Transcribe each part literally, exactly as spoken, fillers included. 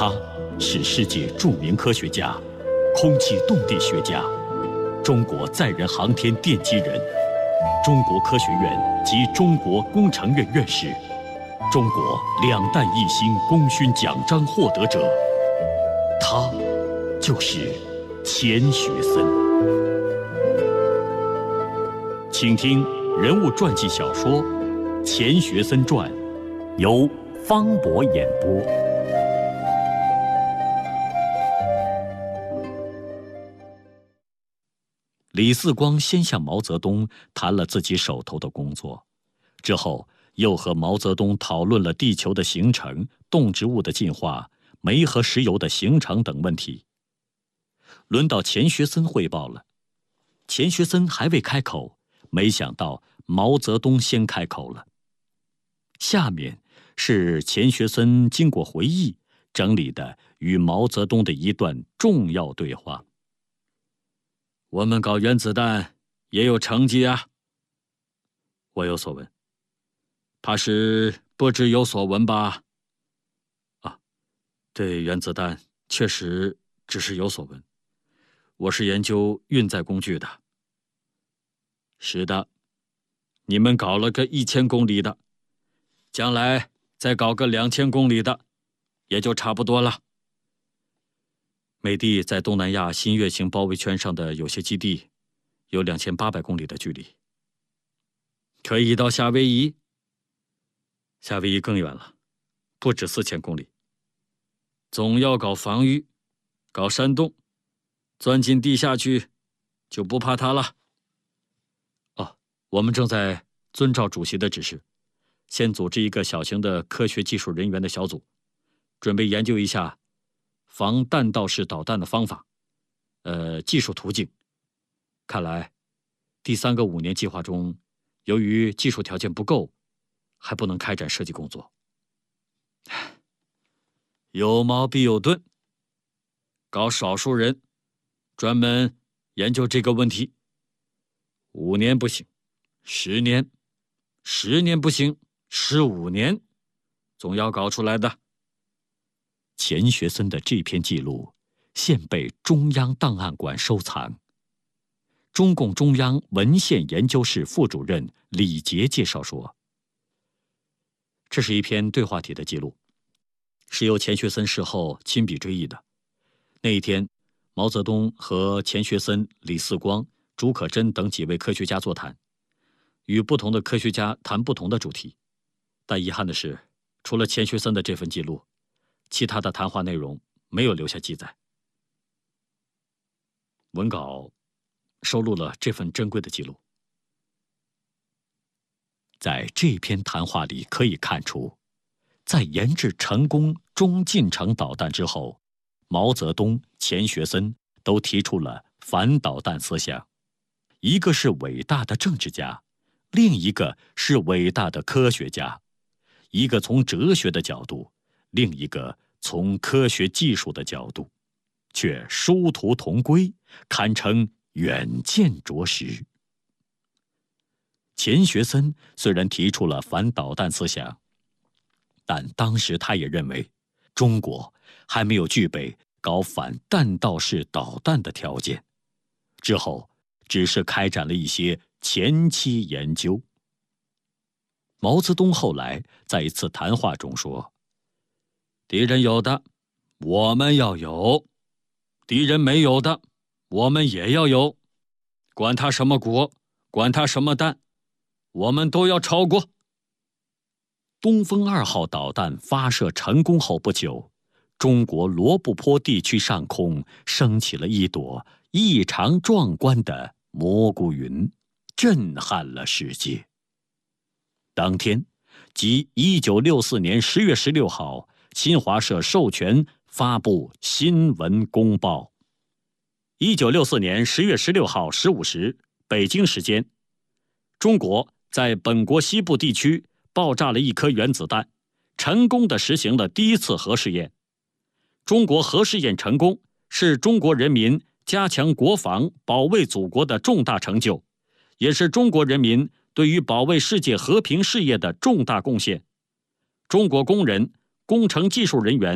他是世界著名科学家、空气动力学家，中国载人航天奠基人，中国科学院及中国工程院院士，中国两弹一星功勋奖章获得者。他就是钱学森。请听人物传记小说《钱学森传》，由方博演播。李四光先向毛泽东谈了自己手头的工作，之后又和毛泽东讨论了地球的形成、动植物的进化、煤和石油的形成等问题。轮到钱学森汇报了，钱学森还未开口，没想到毛泽东先开口了。下面是钱学森经过回忆整理的与毛泽东的一段重要对话。我们搞原子弹也有成绩啊。我有所闻。怕是不知有所闻吧？啊，对原子弹确实只是有所闻。我是研究运载工具的。是的，你们搞了个一千公里的，将来再搞个两千公里的，也就差不多了。美帝在东南亚新月形包围圈上的有些基地，有两千八百公里的距离。可以到夏威夷？夏威夷更远了，不止四千公里。总要搞防御，搞山洞，钻进地下去，就不怕它了。哦，我们正在遵照主席的指示，先组织一个小型的科学技术人员的小组，准备研究一下防弹道式导弹的方法，呃，技术途径。看来，第三个五年计划中，由于技术条件不够，还不能开展设计工作。有矛必有盾，搞少数人，专门研究这个问题。五年不行，十年，十年不行，十五年，总要搞出来的。钱学森的这篇记录现被中央档案馆收藏。中共中央文献研究室副主任李杰介绍说，这是一篇对话体的记录，是由钱学森事后亲笔追忆的。那一天，毛泽东和钱学森、李四光、竺可桢等几位科学家座谈，与不同的科学家谈不同的主题。但遗憾的是，除了钱学森的这份记录，其他的谈话内容没有留下记载。文稿收录了这份珍贵的记录。在这篇谈话里可以看出，在研制成功中近程导弹之后，毛泽东、钱学森都提出了反导弹思想。一个是伟大的政治家，另一个是伟大的科学家，一个从哲学的角度，另一个从科学技术的角度，却殊途同归，堪称远见卓识。钱学森虽然提出了反导弹思想，但当时他也认为中国还没有具备搞反弹道式导弹的条件，之后只是开展了一些前期研究。毛泽东后来在一次谈话中说，敌人有的我们要有，敌人没有的我们也要有，管他什么国，管他什么弹，我们都要超过。东风二号导弹发射成功后不久，中国罗布泊地区上空升起了一朵异常壮观的蘑菇云，震撼了世界。当天，即一九六四年十月十六号，新华社授权发布新闻公报。一九六四年十月十六号十五时，北京时间，中国在本国西部地区爆炸了一颗原子弹，成功地实行了第一次核试验。中国核试验成功，是中国人民加强国防、保卫祖国的重大成就，也是中国人民对于保卫世界和平事业的重大贡献。中国工人、工程技术人员、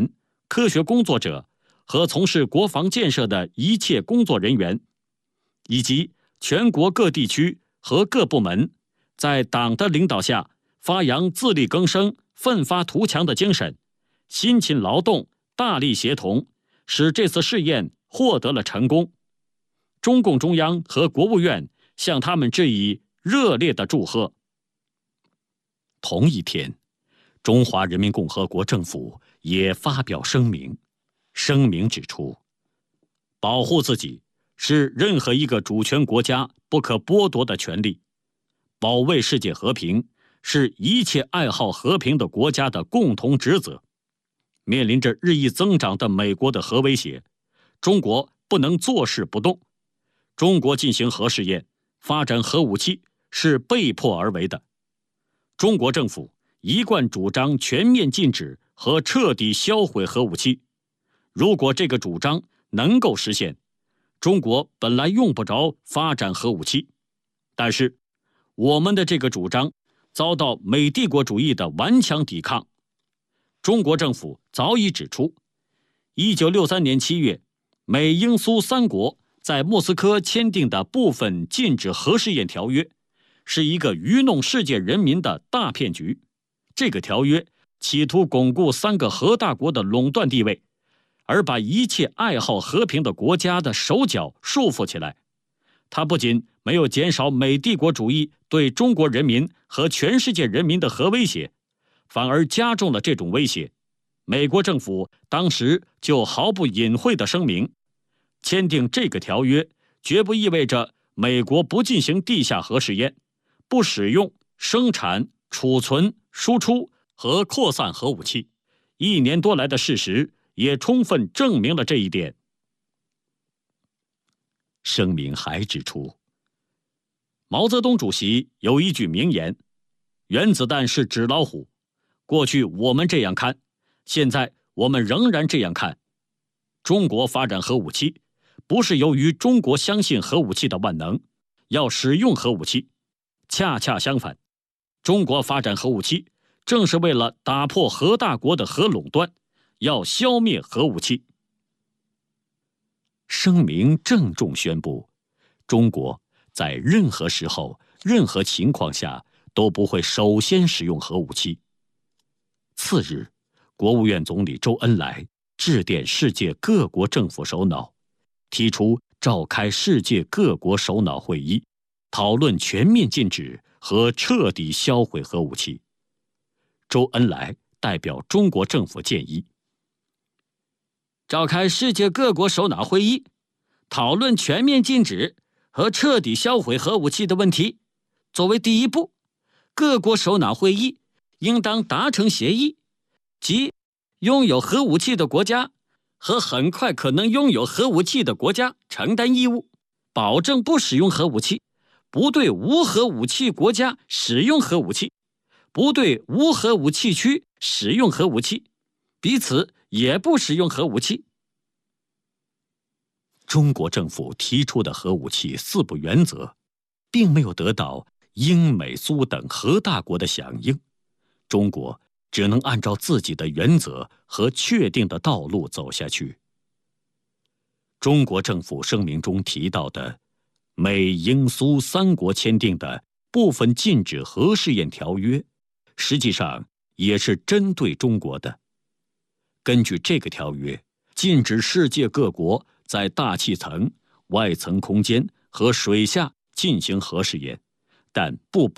科学工作者和从事国防建设的一切工作人员，以及全国各地区和各部门，在党的领导下发扬自力更生、奋发图强的精神，辛勤劳动，大力协同，使这次试验获得了成功。中共中央和国务院向他们致以热烈的祝贺。同一天，中华人民共和国政府也发表声明，声明指出，保护自己是任何一个主权国家不可剥夺的权利，保卫世界和平是一切爱好和平的国家的共同职责。面临着日益增长的美国的核威胁，中国不能坐视不动。中国进行核试验、发展核武器是被迫而为的。中国政府一贯主张全面禁止和彻底销毁核武器。如果这个主张能够实现，中国本来用不着发展核武器。但是，我们的这个主张遭到美帝国主义的顽强抵抗。中国政府早已指出，一九六三年七月，美英苏三国在莫斯科签订的部分禁止核试验条约，是一个愚弄世界人民的大骗局。这个条约企图巩固三个核大国的垄断地位，而把一切爱好和平的国家的手脚束缚起来。它不仅没有减少美帝国主义对中国人民和全世界人民的核威胁，反而加重了这种威胁。美国政府当时就毫不隐晦地声明，签订这个条约绝不意味着美国不进行地下核试验，不使用、生产、储存、输出和扩散核武器。一年多来的事实也充分证明了这一点。声明还指出，毛泽东主席有一句名言：原子弹是纸老虎。过去我们这样看，现在我们仍然这样看。中国发展核武器，不是由于中国相信核武器的万能，要使用核武器。恰恰相反，中国发展核武器，正是为了打破核大国的核垄断，要消灭核武器。声明郑重宣布，中国在任何时候、任何情况下都不会首先使用核武器。次日，国务院总理周恩来致电世界各国政府首脑，提出召开世界各国首脑会议，讨论全面禁止和彻底销毁核武器。周恩来代表中国政府建议，召开世界各国首脑会议，讨论全面禁止和彻底销毁核武器的问题。作为第一步，各国首脑会议应当达成协议，即拥有核武器的国家和很快可能拥有核武器的国家承担义务，保证不使用核武器，不对无核武器国家使用核武器，不对无核武器区使用核武器，彼此也不使用核武器。中国政府提出的核武器四不原则，并没有得到英美苏等核大国的响应，中国只能按照自己的原则和确定的道路走下去。中国政府声明中提到的美英苏三国签订的部分禁止核试验条约，实际上也是针对中国的。根据这个条约，禁止世界各国在大气层、外层空间和水下进行核试验，但不包